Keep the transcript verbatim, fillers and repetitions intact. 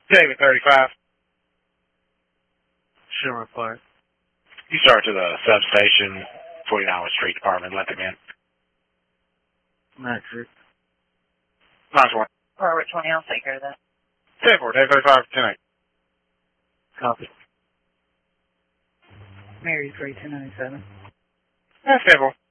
David thirty-five. Should report. You start to the substation, forty-nine Street Department. Let them in. Metric. Nice one. Forward twenty, I'll take care of that. ten four, David thirty-five, ten eight. Copy. Mary three two nine seven. That's ten four.